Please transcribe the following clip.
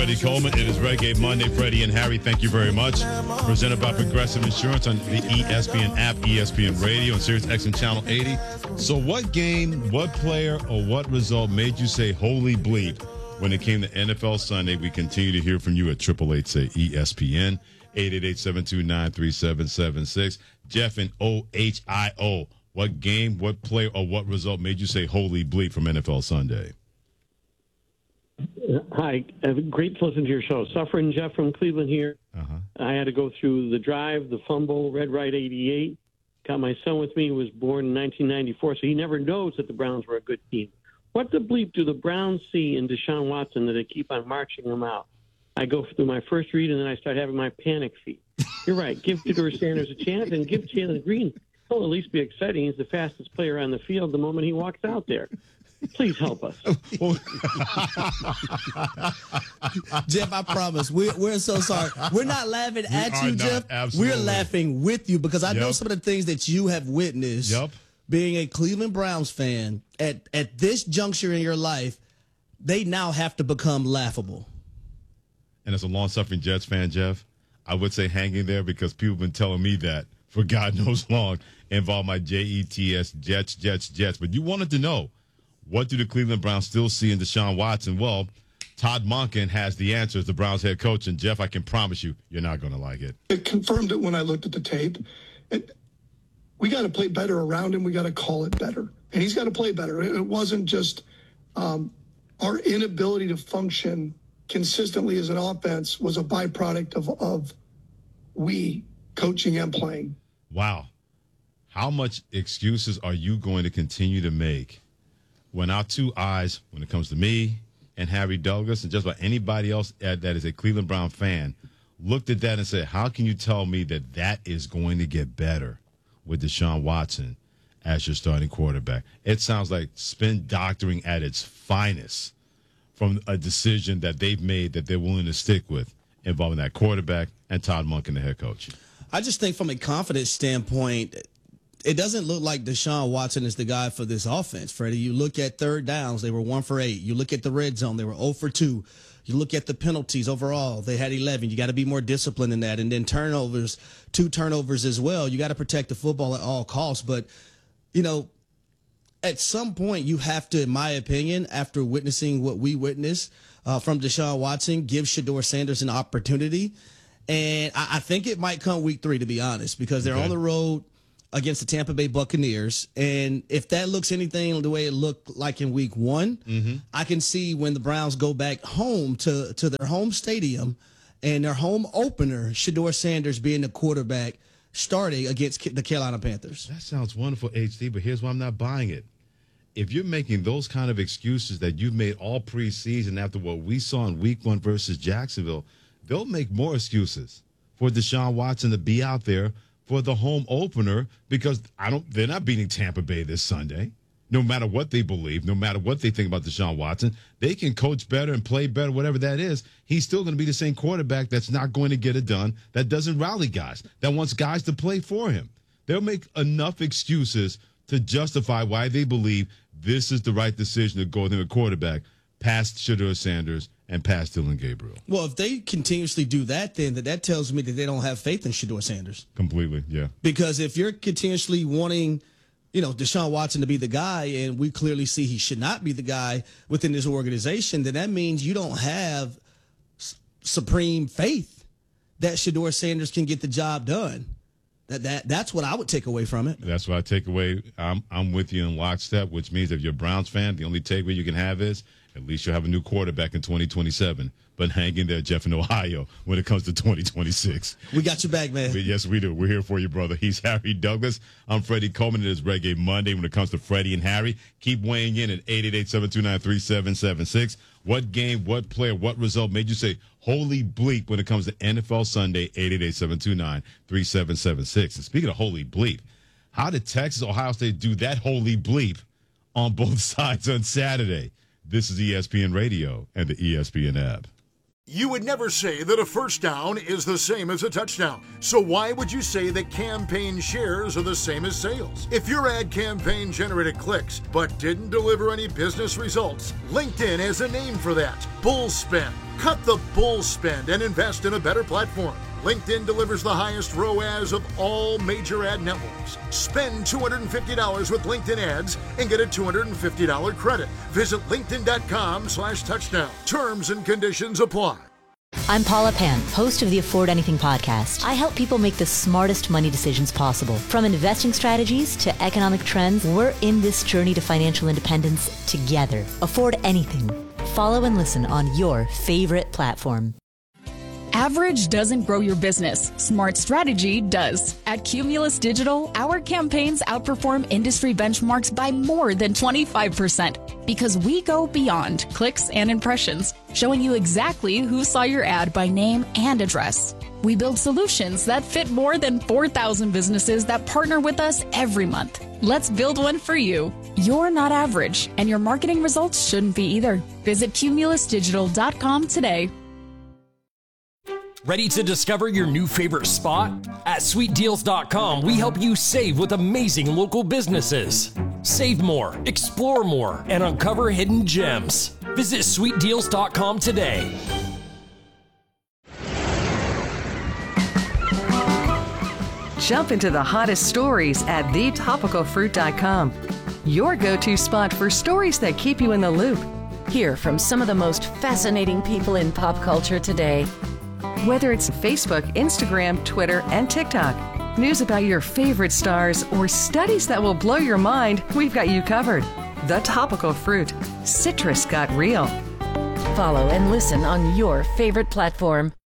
Freddie Coleman, it is Reggae Monday. Freddie and Harry, thank you very much. Presented by Progressive Insurance on the ESPN app, ESPN Radio, and Sirius XM Channel 80. So what game, what player, or what result made you say, holy bleep, when it came to NFL Sunday? We continue to hear from you at 888-SAY-ESPN, 888-729-3776. Jeff in OHIO, what game, what player, or what result made you say, holy bleep from NFL Sunday? Hi, great to listen to your show. Suffering Jeff from Cleveland here. I had to go through the drive, the fumble, Red Right 88. Got my son with me, who was born in 1994, so he never knows that the Browns were a good team. What the bleep do the Browns see in Deshaun Watson that they keep on marching him out? I go through my first read, and then I start having my panic feet. You're right. Give Shedeur Sanders a chance, and give Jalen Green. He'll at least be exciting. He's the fastest player on the field the moment he walks out there. Please help us. Jeff, I promise. We're so sorry. We're not laughing at you, Jeff. Absolutely. We're laughing with you because I know some of the things that you have witnessed being a Cleveland Browns fan at this juncture in your life. They now have to become laughable. And as a long-suffering Jets fan, Jeff, I would say hang in there because people have been telling me that for God knows long involve my Jets, Jets. But you wanted to know, what do the Cleveland Browns still see in Deshaun Watson? Well, Todd Monken has the answer as the Browns head coach. And, Jeff, I can promise you, you're not going to like it. It confirmed it when I looked at the tape. We got to play better around him. We got to call it better. And he's got to play better. It wasn't just our inability to function consistently as an offense was a byproduct of we coaching and playing. Wow. How much excuses are you going to continue to make when our two eyes, when it comes to me and Harry Douglas and just about anybody else that is a Cleveland Brown fan, looked at that and said, how can you tell me that that is going to get better with Deshaun Watson as your starting quarterback? It sounds like spin doctoring at its finest from a decision that they've made that they're willing to stick with involving that quarterback and Todd Monken, the head coach. I just think from a confidence standpoint, it doesn't look like Deshaun Watson is the guy for this offense, Freddie. You look at third downs, they were 1 for 8. You look at the red zone, they were 0 for 2. You look at the penalties overall, they had 11. You got to be more disciplined in that. And then turnovers, 2 turnovers as well. You got to protect the football at all costs. But, you know, at some point you have to, in my opinion, after witnessing what we witnessed from Deshaun Watson, give Shedeur Sanders an opportunity. And I think it might come week 3, to be honest, because they're on the road against the Tampa Bay Buccaneers. And if that looks anything the way it looked like in week 1, I can see when the Browns go back home to their home stadium and their home opener, Shedeur Sanders being the quarterback starting against the Carolina Panthers. That sounds wonderful, HD, but here's why I'm not buying it. If you're making those kind of excuses that you've made all preseason after what we saw in week 1 versus Jacksonville, they'll make more excuses for Deshaun Watson to be out there for the home opener because they're not beating Tampa Bay this Sunday. No matter what they believe, no matter what they think about Deshaun Watson, they can coach better and play better, whatever that is. He's still going to be the same quarterback that's not going to get it done, that doesn't rally guys, that wants guys to play for him. They'll make enough excuses to justify why they believe this is the right decision to go with him at quarterback past Shedeur Sanders and past Dillon Gabriel. Well, if they continuously do that, then that tells me that they don't have faith in Shedeur Sanders. Completely, yeah. Because if you're continuously wanting, Deshaun Watson to be the guy, and we clearly see he should not be the guy within this organization, then that means you don't have supreme faith that Shedeur Sanders can get the job done. That's what I would take away from it. That's what I take away. I'm with you in lockstep, which means if you're a Browns fan, the only takeaway you can have is at least you'll have a new quarterback in 2027. But hang in there, Jeff, in Ohio, when it comes to 2026. We got your back, man. Yes, we do. We're here for you, brother. He's Harry Douglas. I'm Freddie Coleman. It is Reggae Monday when it comes to Freddie and Harry. Keep weighing in at 888-729-3776. What game, what player, what result made you say, holy bleep, when it comes to NFL Sunday, 888-729-3776. And speaking of holy bleep, how did Texas, Ohio State do that holy bleep on both sides on Saturday? This is ESPN Radio and the ESPN app. You would never say that a first down is the same as a touchdown. So why would you say that campaign shares are the same as sales? If your ad campaign generated clicks but didn't deliver any business results, LinkedIn has a name for that: bull spend. Cut the bull spend and invest in a better platform. LinkedIn delivers the highest ROAS of all major ad networks. Spend $250 with LinkedIn ads and get a $250 credit. Visit linkedin.com/touchdown. Terms and conditions apply. I'm Paula Pan, host of the Afford Anything podcast. I help people make the smartest money decisions possible. From investing strategies to economic trends, we're in this journey to financial independence together. Afford Anything. Follow and listen on your favorite platform. Average doesn't grow your business. Smart strategy does. At Cumulus Digital, our campaigns outperform industry benchmarks by more than 25% because we go beyond clicks and impressions, showing you exactly who saw your ad by name and address. We build solutions that fit more than 4,000 businesses that partner with us every month. Let's build one for you. You're not average, and your marketing results shouldn't be either. Visit cumulusdigital.com today. Ready to discover your new favorite spot? At sweetdeals.com, we help you save with amazing local businesses. Save more, explore more, and uncover hidden gems. Visit sweetdeals.com today. Jump into the hottest stories at thetopicalfruit.com. Your go-to spot for stories that keep you in the loop. Hear from some of the most fascinating people in pop culture today. Whether it's Facebook, Instagram, Twitter, and TikTok, news about your favorite stars, or studies that will blow your mind, we've got you covered. The Topical Fruit. Citrus got real. Follow and listen on your favorite platform.